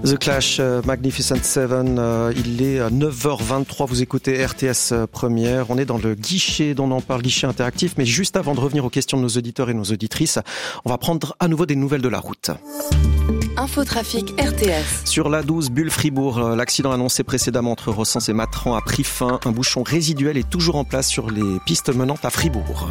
The Clash, Magnificent Seven, il est 9h23, vous écoutez RTS Première, on est dans le guichet dont on parle, guichet interactif, mais juste avant de revenir aux questions de nos auditeurs et nos auditrices, on va prendre à nouveau des nouvelles de la route. Infotrafic RTS. Sur l'A12 Bulle-Fribourg, l'accident annoncé précédemment entre Rossens et Matran a pris fin, un bouchon résiduel est toujours en place sur les pistes menant à Fribourg.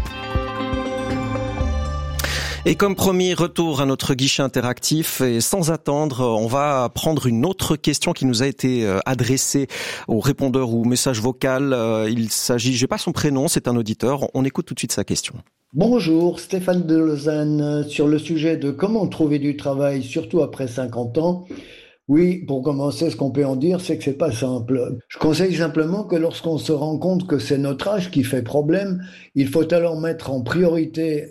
Et comme promis, retour à notre guichet interactif et sans attendre, on va prendre une autre question qui nous a été adressée au répondeur ou message vocal. Il s'agit, j'ai pas son prénom, c'est un auditeur. On écoute tout de suite sa question. Bonjour, Stéphane de Lausanne, sur le sujet de comment trouver du travail, surtout après 50 ans. Oui, pour commencer, ce qu'on peut en dire, c'est que c'est pas simple. Je conseille simplement que lorsqu'on se rend compte que c'est notre âge qui fait problème, il faut alors mettre en priorité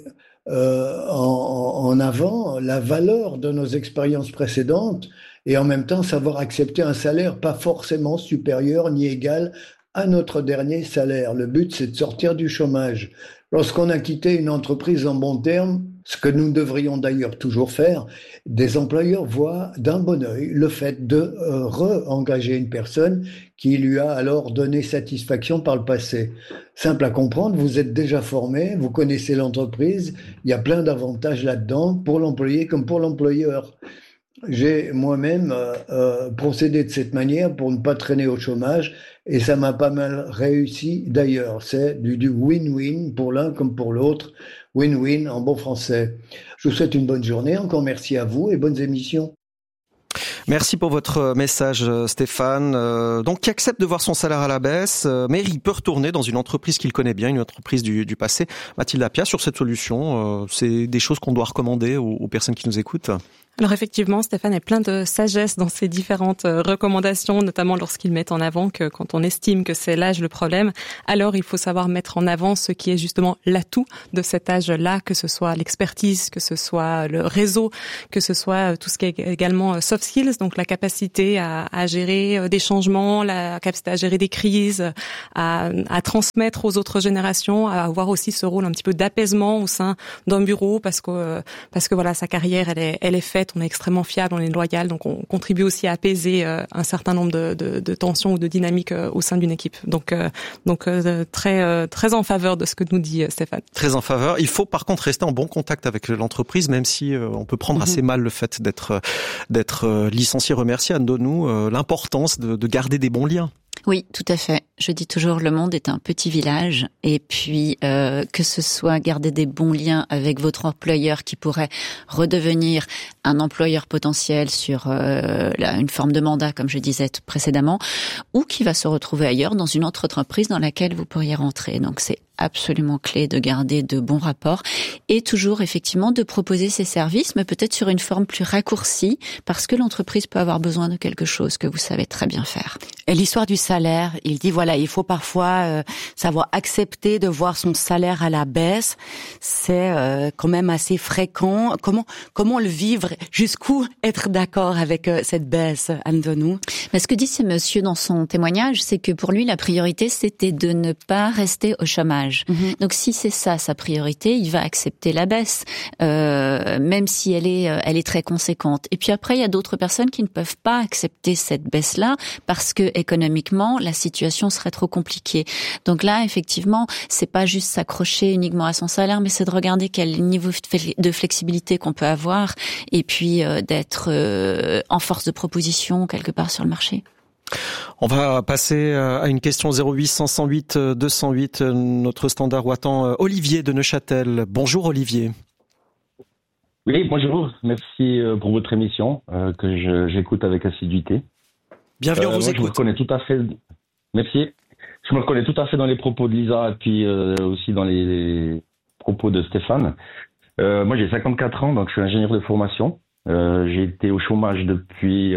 en avant la valeur de nos expériences précédentes et en même temps savoir accepter un salaire pas forcément supérieur ni égal à notre dernier salaire. Le but, c'est de sortir du chômage. Lorsqu'on a quitté une entreprise en bons termes, ce que nous devrions d'ailleurs toujours faire, des employeurs voient d'un bon œil le fait de re-engager une personne qui lui a alors donné satisfaction par le passé. Simple à comprendre, vous êtes déjà formé, vous connaissez l'entreprise, il y a plein d'avantages là-dedans pour l'employé comme pour l'employeur. J'ai moi-même procédé de cette manière pour ne pas traîner au chômage et ça m'a pas mal réussi d'ailleurs. C'est du win-win pour l'un comme pour l'autre. Win-win en bon français. Je vous souhaite une bonne journée. Encore merci à vous et bonnes émissions. Merci pour votre message, Stéphane. Donc, qui accepte de voir son salaire à la baisse, mais il peut retourner dans une entreprise qu'il connaît bien, une entreprise du passé. Mathilde Appia, sur cette solution, c'est des choses qu'on doit recommander aux personnes qui nous écoutent? Alors effectivement, Stéphane est plein de sagesse dans ses différentes recommandations, notamment lorsqu'il met en avant que quand on estime que c'est l'âge le problème, alors il faut savoir mettre en avant ce qui est justement l'atout de cet âge-là, que ce soit l'expertise, que ce soit le réseau, que ce soit tout ce qui est également soft skills, donc la capacité à gérer des changements, la capacité à gérer des crises, à transmettre aux autres générations, à avoir aussi ce rôle un petit peu d'apaisement au sein d'un bureau, parce que voilà, sa carrière elle est faite. On est extrêmement fiable, on est loyal, donc on contribue aussi à apaiser un certain nombre de tensions ou de dynamiques au sein d'une équipe. Donc très en faveur de ce que nous dit Stéphane. Très en faveur. Il faut par contre rester en bon contact avec l'entreprise, même si on peut prendre assez mal le fait d'être licencié. Remercier Anne Donou l'importance de garder des bons liens. Oui, tout à fait. Je dis toujours, le monde est un petit village et puis que ce soit garder des bons liens avec votre employeur qui pourrait redevenir un employeur potentiel sur une forme de mandat, comme je disais précédemment, ou qui va se retrouver ailleurs dans une autre entreprise dans laquelle vous pourriez rentrer. Donc c'est absolument clé de garder de bons rapports et toujours effectivement de proposer ses services, mais peut-être sur une forme plus raccourcie parce que l'entreprise peut avoir besoin de quelque chose que vous savez très bien faire. Et l'histoire du salaire, il dit voilà, il faut parfois savoir accepter de voir son salaire à la baisse. C'est quand même assez fréquent. Comment le vivre? Jusqu'où être d'accord avec cette baisse, Anne Donou? Mais ce que dit ce monsieur dans son témoignage, c'est que pour lui la priorité c'était de ne pas rester au chômage. Donc si c'est ça sa priorité, il va accepter la baisse, même si elle est très conséquente. Et puis après, il y a d'autres personnes qui ne peuvent pas accepter cette baisse-là parce que économiquement, la situation serait trop compliquée. Donc là, effectivement, c'est pas juste s'accrocher uniquement à son salaire, mais c'est de regarder quel niveau de flexibilité qu'on peut avoir et puis d'être en force de proposition quelque part sur le marché. On va passer à une question 0800 108 208, notre standard où attend Olivier de Neuchâtel. Bonjour Olivier. Oui, bonjour. Merci pour votre émission que j'écoute avec assiduité. Bienvenue, on vous écoute. Je me reconnais tout à fait. Merci. Je me reconnais tout à fait dans les propos de Lisa et puis aussi dans les propos de Stéphane. Moi, j'ai 54 ans, donc je suis ingénieur de formation. J'ai été au chômage depuis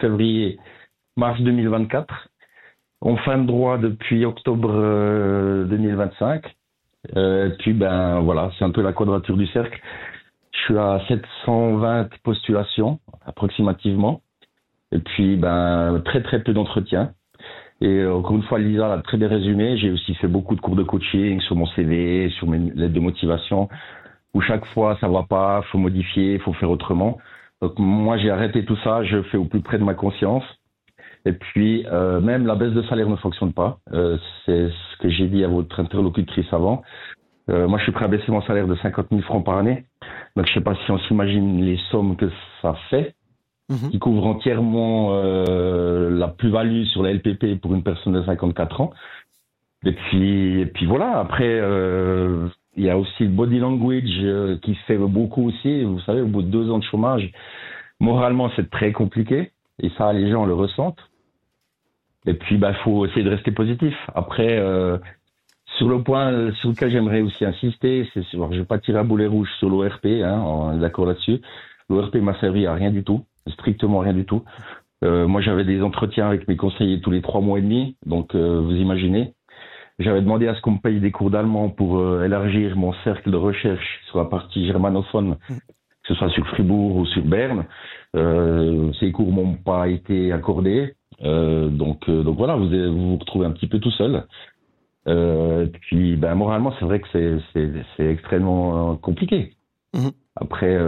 mars 2024, en fin de droit depuis octobre 2025. Puis voilà, c'est un peu la quadrature du cercle. Je suis à 720 postulations approximativement, et puis très très peu d'entretiens. Et encore une fois, Lisa l'a très bien résumé. J'ai aussi fait beaucoup de cours de coaching sur mon CV, sur mes lettres de motivation, où chaque fois ça va pas, faut modifier, faut faire autrement. Donc moi j'ai arrêté tout ça, je fais au plus près de ma conscience. Et puis même la baisse de salaire ne fonctionne pas. C'est ce que j'ai dit à votre interlocutrice avant. Moi je suis prêt à baisser mon salaire de 50 000 francs par année. Donc je sais pas si on s'imagine les sommes que ça fait, qui couvrent entièrement la plus-value sur la LPP pour une personne de 54 ans. Et puis voilà, après il y a aussi le body language qui fait beaucoup aussi. Vous savez, au bout de 2 ans de chômage, moralement c'est très compliqué. Et ça, les gens le ressentent. Et puis, faut essayer de rester positif. Après, sur le point sur lequel j'aimerais aussi insister, c'est sur, je vais pas tirer à boulet rouge sur l'ORP, on est d'accord là-dessus. L'ORP m'a servi à rien du tout, strictement rien du tout. Moi, j'avais des entretiens avec mes conseillers tous les 3 mois et demi, donc vous imaginez. J'avais demandé à ce qu'on me paye des cours d'allemand pour élargir mon cercle de recherche sur la partie germanophone, que ce soit sur Fribourg ou sur Berne. Ces cours m'ont pas été accordés, donc voilà, vous vous retrouvez un petit peu tout seul. Puis moralement c'est vrai que c'est extrêmement compliqué. Après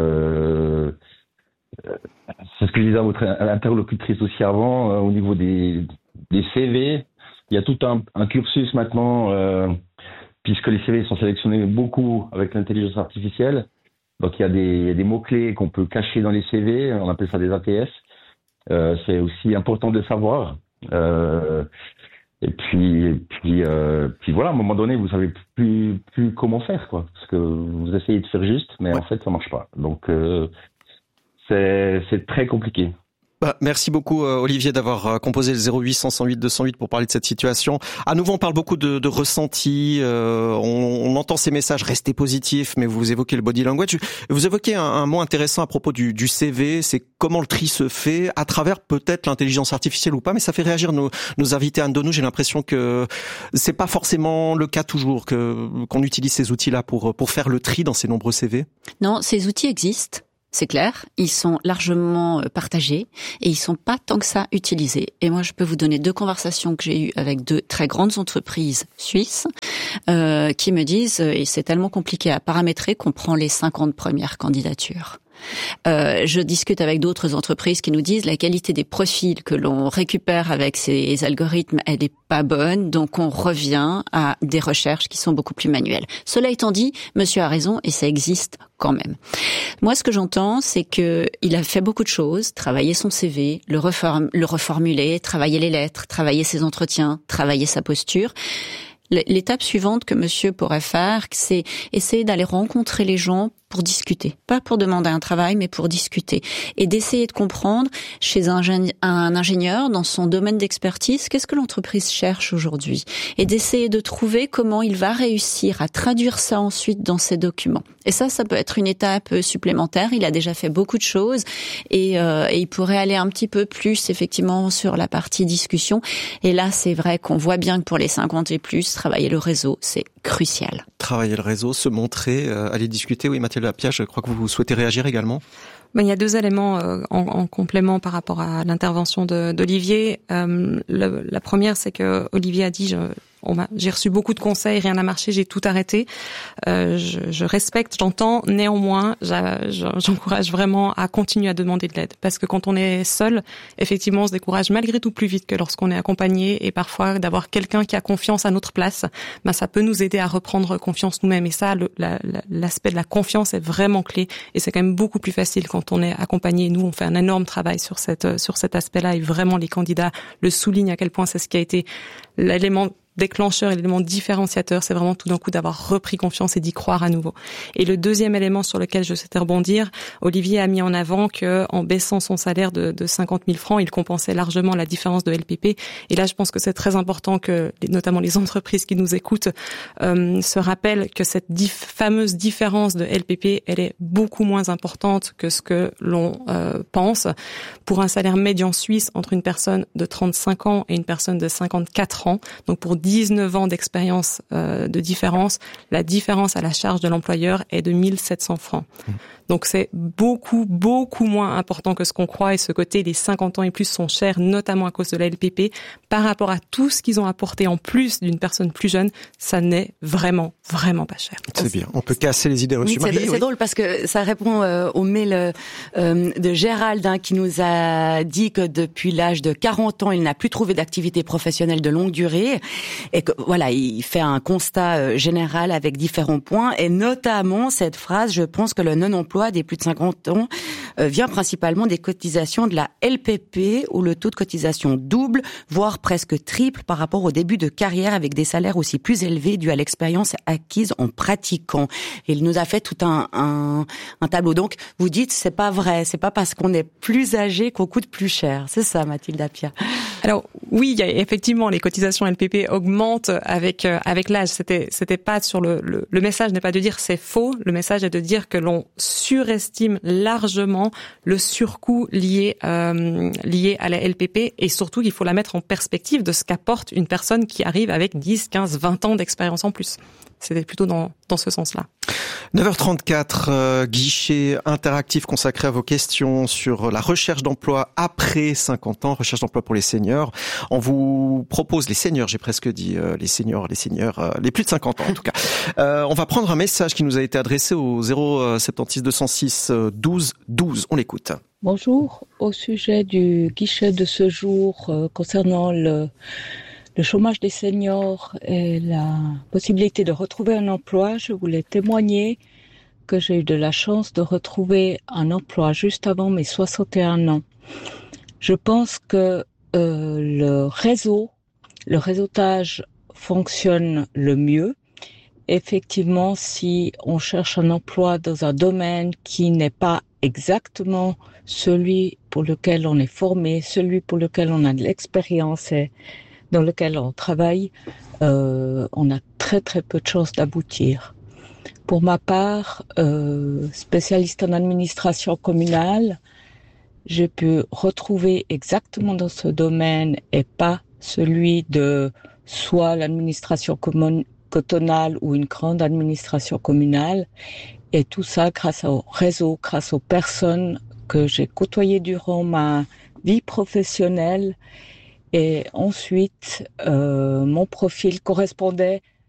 c'est ce que je disais à votre interlocutrice aussi avant, au niveau des CV, il y a tout un cursus maintenant, puisque les CV sont sélectionnés beaucoup avec l'intelligence artificielle. Donc il y a des mots-clés qu'on peut cacher dans les CV, on appelle ça des ATS. C'est aussi important de le savoir. Et puis voilà, à un moment donné, vous savez plus comment faire, quoi. Parce que vous essayez de faire juste, mais en fait, ça marche pas. Donc c'est très compliqué. Merci beaucoup Olivier d'avoir composé le 0800 108 208 pour parler de cette situation. À nouveau, on parle beaucoup de ressenti, on entend ces messages, restez positifs, mais vous évoquez le body language. Vous évoquez un mot intéressant à propos du CV, c'est comment le tri se fait à travers peut-être l'intelligence artificielle ou pas, mais ça fait réagir nos invités. Anne Donou, j'ai l'impression que c'est pas forcément le cas toujours qu'on utilise ces outils-là pour faire le tri dans ces nombreux CV. Non, ces outils existent. C'est clair, ils sont largement partagés et ils sont pas tant que ça utilisés. Et moi, je peux vous donner 2 conversations que j'ai eues avec 2 très grandes entreprises suisses qui me disent, et c'est tellement compliqué à paramétrer qu'on prend les 50 premières candidatures. Je discute avec d'autres entreprises qui nous disent la qualité des profils que l'on récupère avec ces algorithmes, elle est pas bonne, donc on revient à des recherches qui sont beaucoup plus manuelles. Cela étant dit, monsieur a raison et ça existe quand même. Moi, ce que j'entends, c'est que il a fait beaucoup de choses, travailler son CV, le reformuler, travailler les lettres, travailler ses entretiens, travailler sa posture. L'étape suivante que monsieur pourrait faire, c'est essayer d'aller rencontrer les gens pour discuter. Pas pour demander un travail, mais pour discuter. Et d'essayer de comprendre chez un ingénieur, dans son domaine d'expertise, qu'est-ce que l'entreprise cherche aujourd'hui. Et d'essayer de trouver comment il va réussir à traduire ça ensuite dans ses documents. Et ça peut être une étape supplémentaire. Il a déjà fait beaucoup de choses et il pourrait aller un petit peu plus, effectivement, sur la partie discussion. Et là, c'est vrai qu'on voit bien que pour les 50 et plus, travailler le réseau, c'est crucial. Travailler le réseau, se montrer, aller discuter. Oui, Mathilde Lapierre, je crois que vous souhaitez réagir également. Il y a 2 éléments en complément par rapport à l'intervention d'Olivier. La première, c'est que Olivier a dit j'ai reçu beaucoup de conseils, rien n'a marché, j'ai tout arrêté. Je respecte, j'entends. Néanmoins, j'encourage vraiment à continuer à demander de l'aide, parce que quand on est seul, effectivement, on se décourage malgré tout plus vite que lorsqu'on est accompagné. Et parfois, d'avoir quelqu'un qui a confiance à notre place, ça peut nous aider à reprendre confiance nous-mêmes. Et ça, l'aspect de la confiance est vraiment clé. Et c'est quand même beaucoup plus facile quand on est accompagné. Nous, on fait un énorme travail sur cet aspect-là, et vraiment les candidats le soulignent à quel point c'est ce qui a été l'élément déclencheur et l'élément différenciateur, c'est vraiment tout d'un coup d'avoir repris confiance et d'y croire à nouveau. Et le deuxième élément sur lequel je souhaitais rebondir, Olivier a mis en avant que en baissant son salaire de 50 000 francs, il compensait largement la différence de LPP. Et là, je pense que c'est très important que, notamment les entreprises qui nous écoutent, se rappellent que cette fameuse différence de LPP, elle est beaucoup moins importante que ce que l'on pense. Pour un salaire médian suisse entre une personne de 35 ans et une personne de 54 ans, donc pour 10 19 ans d'expérience de différence, la différence à la charge de l'employeur est de 1 700 francs. Donc c'est beaucoup, beaucoup moins important que ce qu'on croit, et ce côté des 50 ans et plus sont chers, notamment à cause de la LPP, par rapport à tout ce qu'ils ont apporté en plus d'une personne plus jeune, ça n'est vraiment, vraiment pas cher. C'est bien, on peut casser les idées reçues. Oui, c'est drôle parce que ça répond au mail de Gérald qui nous a dit que depuis l'âge de 40 ans, il n'a plus trouvé d'activité professionnelle de longue durée, et que voilà, il fait un constat général avec différents points, et notamment cette phrase: je pense que le non-emploi des plus de 50 ans vient principalement des cotisations de la LPP, où le taux de cotisation double, voire presque triple par rapport au début de carrière, avec des salaires aussi plus élevés dus à l'expérience acquise en pratiquant. Et il nous a fait tout un tableau. Donc, vous dites, c'est pas vrai, c'est pas parce qu'on est plus âgé qu'on coûte plus cher. C'est ça, Mathilde Appia. Alors, oui, il y a effectivement, les cotisations LPP augmentent avec l'âge. C'était pas sur le message n'est pas de dire c'est faux. Le message est de dire que l'on surestime largement le surcoût lié à la LPP, et surtout qu'il faut la mettre en perspective de ce qu'apporte une personne qui arrive avec 10, 15, 20 ans d'expérience en plus. C'était plutôt dans ce sens-là. 9h34, guichet interactif consacré à vos questions sur la recherche d'emploi après 50 ans, recherche d'emploi pour les seniors. On vous propose, les seniors, j'ai presque dit, les seniors, les plus de 50 ans en tout cas. On va prendre un message qui nous a été adressé au 076 206 12 12. On l'écoute. Bonjour, au sujet du guichet de ce jour concernant le chômage des seniors et la possibilité de retrouver un emploi, je voulais témoigner que j'ai eu de la chance de retrouver un emploi juste avant mes 61 ans. Je pense que le réseautage fonctionne le mieux. Effectivement, si on cherche un emploi dans un domaine qui n'est pas exactement celui pour lequel on est formé, celui pour lequel on a de l'expérience et dans lequel on travaille, on a très très peu de chances d'aboutir. Pour ma part, spécialiste en administration communale, j'ai pu retrouver exactement dans ce domaine et pas celui de soit l'administration cantonale ou une grande administration communale, et tout ça grâce au réseau, grâce aux personnes que j'ai côtoyées durant ma vie professionnelle. Et ensuite, mon profil correspondait